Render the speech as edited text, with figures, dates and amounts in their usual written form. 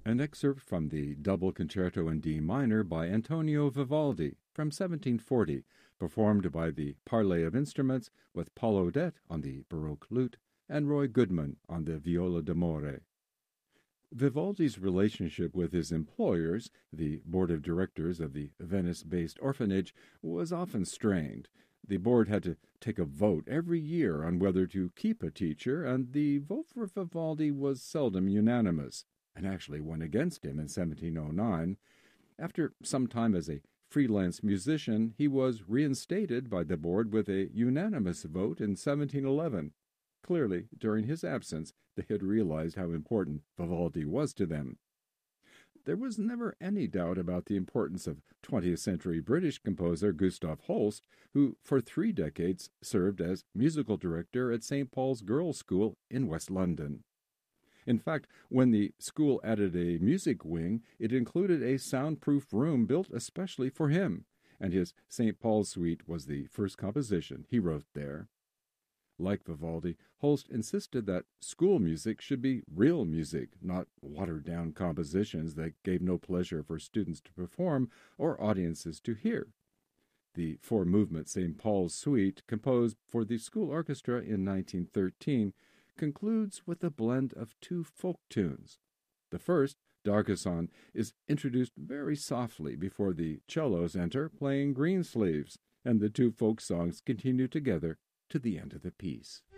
An excerpt from the Double Concerto in D minor by Antonio Vivaldi from 1740, performed by the Parley of Instruments with Paul Odette on the Baroque lute and Roy Goodman on the viola d'amore. Vivaldi's relationship with his employers, the board of directors of the Venice-based orphanage, was often strained. The board had to take a vote every year on whether to keep a teacher, and the vote for Vivaldi was seldom unanimous, and actually went against him in 1709. After some time as a freelance musician, he was reinstated by the board with a unanimous vote in 1711. Clearly, during his absence, they had realized how important Vivaldi was to them. There was never any doubt about the importance of 20th-century British composer Gustav Holst, who for 3 decades served as musical director at St. Paul's Girls' School in West London. In fact, when the school added a music wing, it included a soundproof room built especially for him, and his St. Paul's Suite was the first composition he wrote there. Like Vivaldi, Holst insisted that school music should be real music, not watered-down compositions that gave no pleasure for students to perform or audiences to hear. The 4-movement St. Paul's Suite, composed for the school orchestra in 1913, concludes with a blend of 2 folk tunes. The first, Dargeson, is introduced very softly before the cellos enter, playing Greensleeves, and the 2 folk songs continue together to the end of the piece.